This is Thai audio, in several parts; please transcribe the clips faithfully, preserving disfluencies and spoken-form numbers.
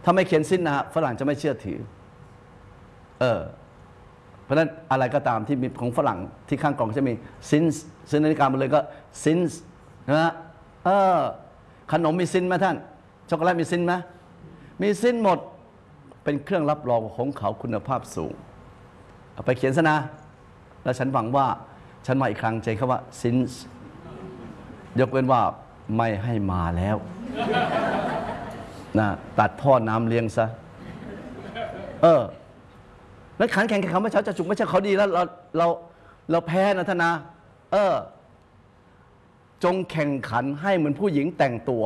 ถ้าไม่เขียนซินนะฝรั่งจะไม่เชื่อถือเออเพราะฉะนั้นอะไรก็ตามที่มีของฝรั่งที่ข้างกล่องจะมีซินซื้อนาฬิกามาเลยก็ซินนะเออขนมมีซินไหมท่านช็อกโกแลตมีซินไหมมีซินหมดเป็นเครื่องรับรองของเขาคุณภาพสูงเอาไปเขียนซะนะแล้วฉันหวังว่าฉันมาอีกครั้งใจคำว่าซินยกเว้นว่าไม่ให้มาแล้วนะตัดท่อน้ำเลี้ยงซะเออแล้วขันแข่งกับเขาไม่เช้าจะจุกไม่ใช่เขาดีแล้วเราเราเราแพ้นะท่านนะเออจงแข่งขันให้เหมือนผู้หญิงแต่งตัว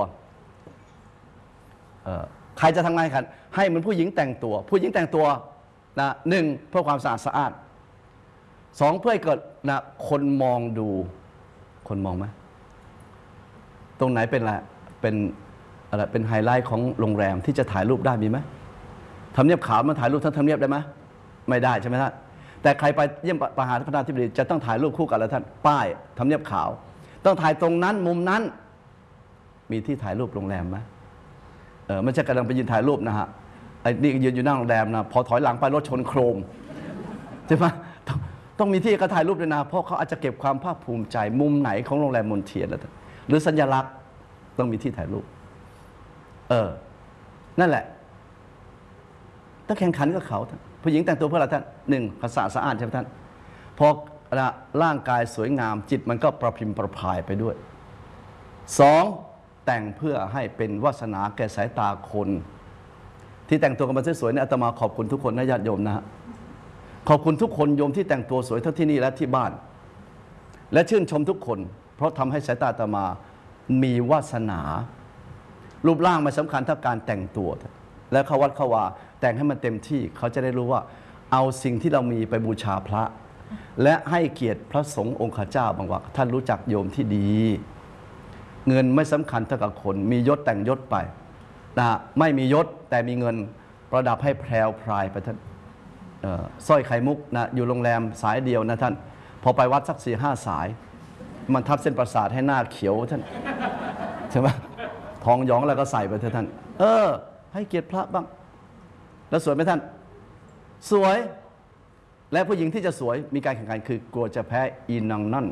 เออใครจะทำงานกันให้เหมือนผู้หญิงแต่งตัวผู้หญิงแต่งตัวนะหนึ่งเพื่อความสะอาดสะอาดสองเพื่อให้เกิดนะคนมองดูคนมองไหมตรงไหนเป็นอะไรเป็นอะไรเป็นไฮไลท์ของโรงแรมที่จะถ่ายรูปได้มีไหมทำเนียบขาวมันถ่ายรูปทั้งทำเนียบได้ไหมไม่ได้ใช่ไหมท่านแต่ใครไปเยี่ยมประธานาธิบดีจะต้องถ่ายรูปคู่กันแล้วท่านป้ายทำเนียบขาวต้องถ่ายตรงนั้นมุมนั้นมีที่ถ่ายรูปโรงแรมไหมเออไม่ใช่กำลังไปยืนถ่ายรูปนะฮะไอ้นี่ยืนอยู่หน้าโรงแรมนะพอถอยหลังไปรถชนโครมใช่ไหมต้องต้องมีที่ก็ถ่ายรูปด้วยนะเพราะเขาอาจจะเก็บความภาคภูมิใจมุมไหนของโรงแรมมนเทียนแล้วหรือสัญลักษณ์ต้องมีที่ถ่ายรูปเออนั่นแหละถ้าแข่งขันก็เขาท่านผู้หญิงแต่งตัวเพื่ออะไรท่านหนึ่งภาษาสะอาดใช่ไหมท่านพอร่างกายสวยงามจิตมันก็ประพิมพ์ประพายไปด้วยสองแต่งเพื่อให้เป็นวาสนาแก่สายตาคนที่แต่งตัวกันมาสวยๆเนี่ยอาตมาขอบคุณทุกคนนะญาติโยมนะฮะขอบคุณทุกคนโยมที่แต่งตัวสวยทั้งที่นี่และที่บ้านและชื่นชมทุกคนเพราะทำให้สายตาอาตมามีวาสนารูปร่างไม่สำคัญเท่าการแต่งตัวและเขาวัดเขาว่าแต่งให้มันเต็มที่เขาจะได้รู้ว่าเอาสิ่งที่เรามีไปบูชาพระและให้เกียรติพระสงฆ์องค์ข้าเจ้าบางว่าท่านรู้จักโยมที่ดีเงินไม่สำคัญเท่ากับคนมียศแต่งยศไปนะไม่มียศแต่มีเงินประดับให้แพรวพรายไปท่านสร้อยไข่มุกนะอยู่โรงแรมสายเดียวนะท่านพอไปวัดสักสี่ห้าสายมันทับเส้นประสาทให้หน้าเขียวท่านใช่ไหมทองหยองแล้วก็ใส่ไปเถอะท่านเออให้เกียรติพระบ้างแล้วสวยไหมท่านสวยและผู้หญิงที่จะสวยมีการแข่งขันคือกลัวจะแพ้อีนางนั่น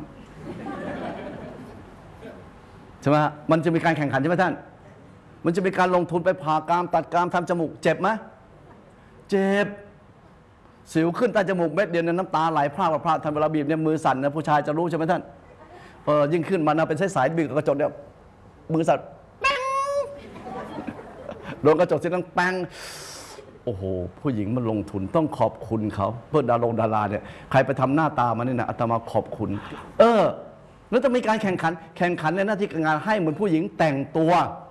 ใช่ไหมมันจะมีการแข่งขันใช่ไหมท่านมันจะมีการลงทุนไปผ่ากรามตัดกรามทำจมูกเจ็บไหมเจ็บสิวขึ้นใต้จมูกเม็ดเดียวน้ำตาไหลพรากพรากทำเวลาบีบเนี่ยมือสั่นนะผู้ชายจะรู้ใช่ไหมท่านเออยิ่งขึ้นมานะเป็นสายๆบีบกระจกเนี่ยมือสั่นแป้งโดนกระจกเสียงดังแป้งโอ้โหผู้หญิงมันลงทุนต้องขอบคุณเขาเพื่อดารงดาราเนี่ยใครไปทำหน้าตามาเนี่ยนะอาตมาขอบคุณเออแล้วจะมีการแข่งขันแข่งขันในหน้าที่การงานให้เหมือนผู้หญิงแต่งตัว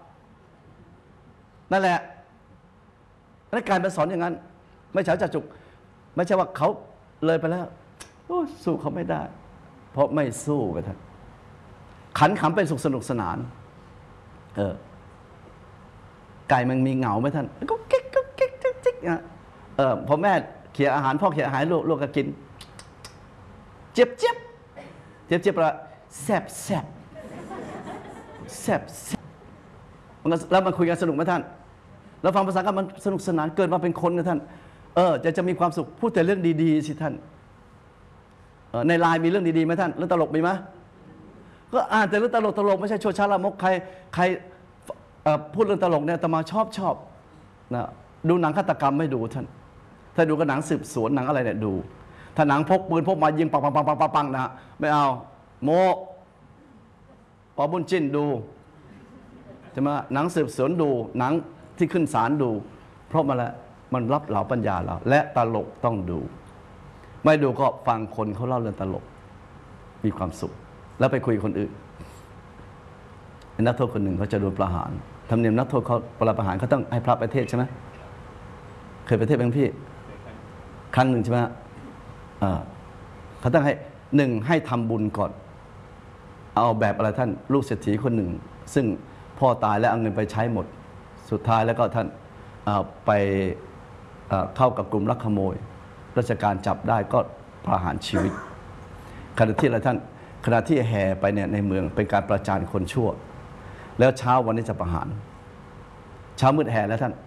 นั่นแหละและการไปสอนอย่างนั้นไม่ใช่จะจุกไม่ใช่ว่าเขาเลยไปแล้วโอ้สู้เขาไม่ได้เพราะไม่สู้กันท่านขันขำเป็นสุขสนุกสนานเออไก่มันมีเหงาไหมท่านก็เก๊กก็เก๊กจิ๊กจิ๊กนะเออพอแม่เขี่ยอาหารพ่อเขี่ยอาหารลูกลูกก็กินเจ็บเจ็บเจ็บเจ็บละแสบแสบแสบแสบแล้วมันคุยกันสนุกไหมท่านแล้วฟังภาษากันมันสนุกสนานเกิดมาเป็นคนนะท่านเออจะจะมีความสุขพูดแต่เรื่องดีๆสิท่านในไลน์มีเรื่องดีๆไหมท่านเรื่องตลกมีไหมก็อ่านแต่เรื่องตลกตลกไม่ใช่โชว์ชาละมกใครใครพูดเรื่องตลกเนี่ยแต่มาชอบชอบนะดูหนังฆาตกรรมไม่ดูท่านถ้าดูก็หนังสืบสวนหนังอะไรเนี่ยดูถ้าหนังพกปืนพกมายิงปังปังปังปังปังปังนะไม่เอาโมปอบุญจิ้นดูใช่ไหมหนังสืบสวนดูหนังที่ขึ้นศาลดูเพราะมันละมันรับเหลาปัญญาเราและตลกต้องดูไม่ดูก็ฟังคนเขาเล่าเรื่องตลกมีความสุขแล้วไปคุยคนอื่นนักโทษคนหนึ่งเขาจะโดนประหารธรรมเนียมนักโทษเขาประหารเขาต้องให้พระไปเทศใช่ไหมเคยไปเทศบ้างพี่ครั้งหนึ่งใช่ไหมเขาต้องให้หนึ่งให้ทำบุญก่อนเอาแบบอะไรท่านลูกเศรษฐีคนหนึ่งซึ่งพ่อตายแล้วเอาเงินไปใช้หมดสุดท้ายแล้วก็ท่านไปเข้ากับกลุ่มลักขโมยราชการจับได้ก็ประหารชีวิตขณะที่อะไรท่านขณะที่แห่ไปเนี่ยในเมืองเป็นการประจานคนชั่วแล้วเช้าวันนี้จะประหารเช้ามืดแห่แล้วท่าน